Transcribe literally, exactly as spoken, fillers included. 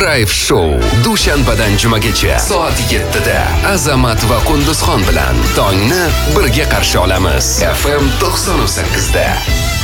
Drive Show dushanbadan jumagacha soat yettida Azamat va Qunduzxon bilan tongni birga qarshi olamiz. F M to'qson sakkizda.